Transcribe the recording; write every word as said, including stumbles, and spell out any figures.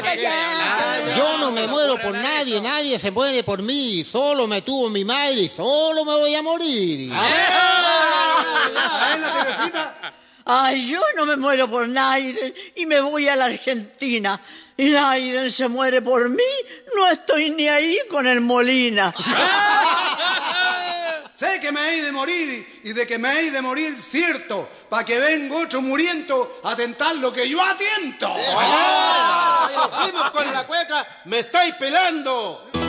Yo no me muero por nadie, nadie se muere por mí. Solo me tuvo mi madre y solo me voy a morir. ¿A él, la Teresita? Ay, yo no me muero por Naiden y me voy a la Argentina. Y Naiden se muere por mí, no estoy ni ahí con el Molina. Sé que me he de morir y de que me he de morir cierto, para que venga otro muriento a tentar lo que yo atiento. Vimos con la cueca, me estáis pelando.